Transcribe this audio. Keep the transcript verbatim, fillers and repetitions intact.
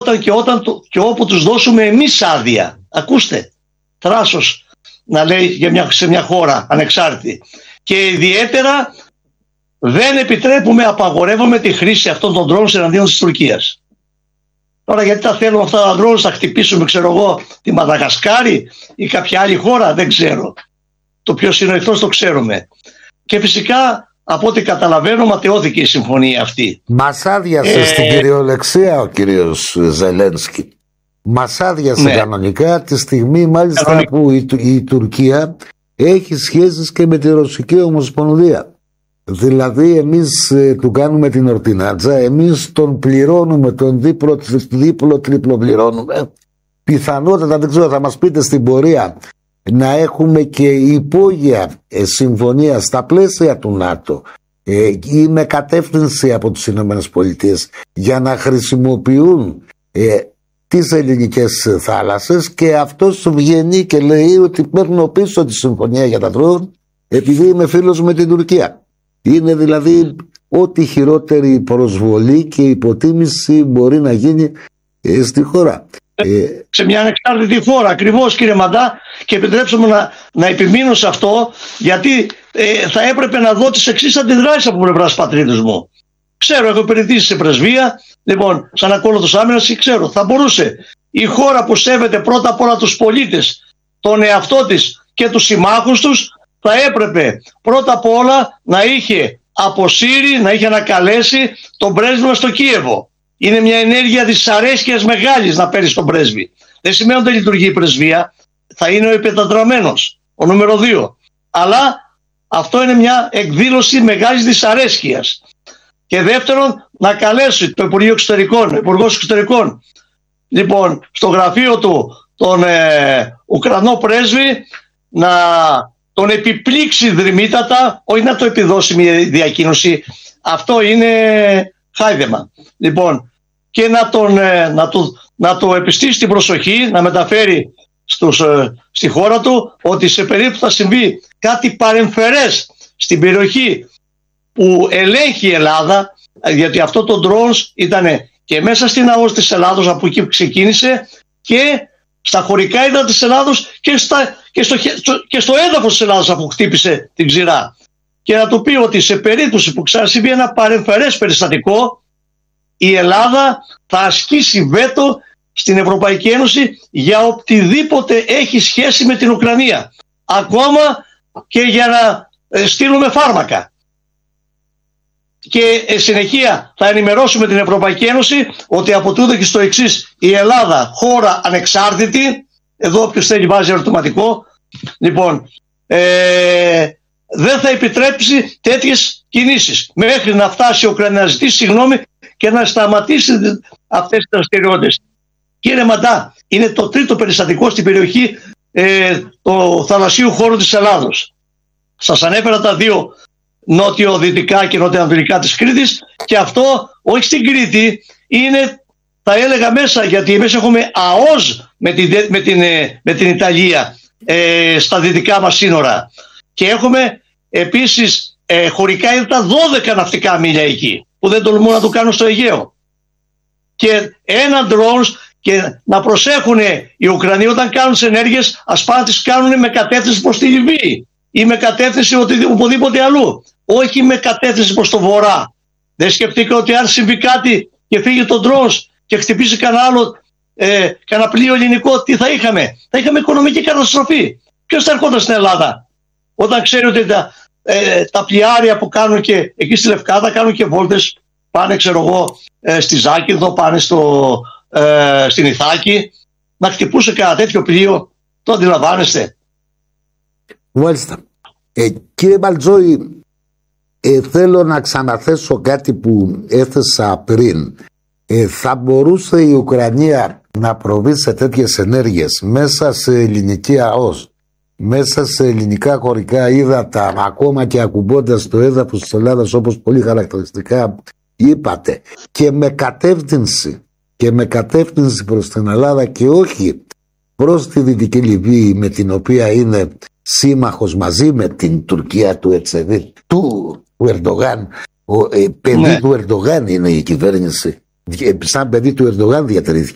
όταν και, όταν, και όπου τους δώσουμε εμείς άδεια. Ακούστε, θράσος να λέει για μια, σε μια χώρα ανεξάρτητη. Και ιδιαίτερα δεν επιτρέπουμε, απαγορεύουμε τη χρήση αυτών των drones εναντίον της Τουρκίας. Τώρα γιατί τα θέλουμε αυτά τα drones, θα χτυπήσουμε, ξέρω εγώ, τη Μαδαγασκάρη ή κάποια άλλη χώρα, δεν ξέρω. Το ποιος είναι ο εχθρός το ξέρουμε. Και φυσικά από ό,τι καταλαβαίνω ματαιώθηκε η συμφωνία αυτή. Μας άδειασε ε... στην κυριολεξία ο κύριος Ζελένσκι. Μας άδειασε ναι. κανονικά τη στιγμή μάλιστα κανονικά. που η, η Τουρκία έχει σχέσεις και με τη Ρωσική Ομοσπονδία. Δηλαδή εμείς ε, του κάνουμε την ορτινάτζα, εμείς τον πληρώνουμε, τον δίπλο, δίπλο τρίπλο πληρώνουμε. Πιθανότατα, δεν ξέρω, θα μας πείτε στην πορεία, να έχουμε και υπόγεια ε, συμφωνία στα πλαίσια του ΝΑΤΟ ε, ή με κατεύθυνση από τις Ηνωμένες Πολιτείες για να χρησιμοποιούν ε, τις ελληνικές θάλασσες, και αυτός βγαίνει και λέει ότι παίρνω πίσω τη συμφωνία για τα ντρόουν επειδή είμαι φίλος με την Τουρκία. Είναι δηλαδή ό,τι χειρότερη προσβολή και υποτίμηση μπορεί να γίνει ε, στη χώρα. Ε, σε μια ανεξάρτητη χώρα, ακριβώς κύριε Μαντά, και επιτρέψτε μου να, να επιμείνω σε αυτό, γιατί ε, θα έπρεπε να δω τις εξής αντιδράσεις από πλευράς πατρίδος μου. Ξέρω, έχω υπηρετήσει σε πρεσβεία, λοιπόν, σαν ακόλουθος άμυνας, ξέρω, θα μπορούσε η χώρα που σέβεται πρώτα απ' όλα τους πολίτες, τον εαυτό της και τους συμμάχους τους, θα έπρεπε πρώτα απ' όλα να είχε αποσύρει, να είχε ανακαλέσει τον πρέσβη στο Κίεβο. Είναι μια ενέργεια δυσαρέσκειας μεγάλης να παίρνει τον πρέσβη. Δεν σημαίνει ότι δεν λειτουργεί η πρεσβεία, θα είναι ο υπετατραμένος, ο νούμερο δύο. Αλλά αυτό είναι μια εκδήλωση μεγάλης δυσαρέσκειας. Και δεύτερον, να καλέσει το Υπουργείο Εξωτερικών, ο Υπουργός Εξωτερικών, λοιπόν, στο γραφείο του τον ε, Ουκρανό πρέσβη, να τον επιπλήξει δρυμύτατα, όχι να το επιδώσει μια διακοίνωση. Αυτό είναι χάιδεμα. Λοιπόν, και να, τον, να, του, να το επιστήσει την προσοχή, να μεταφέρει στους, στη χώρα του ότι σε περίπτωση που θα συμβεί κάτι παρεμφερές στην περιοχή που ελέγχει η Ελλάδα, γιατί αυτό το drones ήταν και μέσα στην ΑΟΣ της Ελλάδος, από εκεί που ξεκίνησε, και στα χωρικά ύδατα της Ελλάδος και, στα, και, στο, και στο έδαφος της Ελλάδος, αφού χτύπησε την ξηρά. Και να του πει ότι σε περίπτωση που ξανασυμβεί ένα παρεμφερές περιστατικό, η Ελλάδα θα ασκήσει βέτο στην Ευρωπαϊκή Ένωση για οτιδήποτε έχει σχέση με την Ουκρανία. Ακόμα και για να στείλουμε φάρμακα. Και συνεχεία θα ενημερώσουμε την Ευρωπαϊκή Ένωση ότι από τούτο και στο εξής, η Ελλάδα, χώρα ανεξάρτητη, εδώ όποιος θέλει βάζει ερωτηματικό, λοιπόν, ε, δεν θα επιτρέψει τέτοιες κινήσεις μέχρι να φτάσει ο Ουκρανία να ζητήσει συγγνώμη και να σταματήσει αυτές τις δραστηριότητες. Κύριε Μαντά, είναι το τρίτο περιστατικό στην περιοχή ε, του θαλασσίου χώρου της Ελλάδος. Σας ανέφερα τα δύο νότιο-δυτικά και νότιο-ανατολικά της Κρήτης, και αυτό όχι στην Κρήτη, είναι, θα έλεγα, μέσα, γιατί εμείς έχουμε ΑΟΣ με την, με την, με την Ιταλία ε, στα δυτικά μας σύνορα, και έχουμε επίσης ε, χωρικά ύδατα δώδεκα ναυτικά μίλια εκεί, που δεν τολμούν να το κάνουν στο Αιγαίο. Και ένα drones, και να προσέχουν οι Ουκρανοί όταν κάνουν τις ενέργειες, ας πάνε να τις κάνουν με κατεύθυνση προς τη Λιβύη ή με κατεύθυνση οπουδήποτε αλλού, όχι με κατεύθυνση προς το βορρά. Δεν σκεφτείτε ότι αν συμβεί κάτι και φύγει το drones και χτυπήσει κανένα άλλο ε, κανένα πλοίο ελληνικό, τι θα είχαμε? Θα είχαμε οικονομική καταστροφή. Ποιος θα ερχόταν στην Ελλάδα όταν ξέρει ότι τα, ε, τα πλοιάρια που κάνουν και εκεί στη Λευκάδα κάνουν και βόλτες, πάνε, ξέρω εγώ, ε, στη Ζάκυνθο, πάνε στο, ε, στην Ιθάκη, να χτυπούσε κανένα τέτοιο πλοίο? Το αντιλαμβάνεστε? Μάλιστα. Ε, κύριε Μπαλτζόη, ε, θέλω να ξαναθέσω κάτι που έθεσα πριν. Ε, θα μπορούσε η Ουκρανία να προβεί σε τέτοιες ενέργειες μέσα σε ελληνική ΑΟΣ, μέσα σε ελληνικά χωρικά ύδατα, ακόμα και ακουμπώντας το έδαφος της Ελλάδας, όπως πολύ χαρακτηριστικά είπατε, και με κατεύθυνση και με κατεύθυνση προς την Ελλάδα και όχι προς τη Δυτική Λιβύη, με την οποία είναι σύμμαχος μαζί με την Τουρκία του Ετσεβί, του, του Ερντογάν. Ο, ε, παιδί ναι. του Ερντογάν είναι η κυβέρνηση. Σαν παιδί του Ερντογάν διατηρήθηκε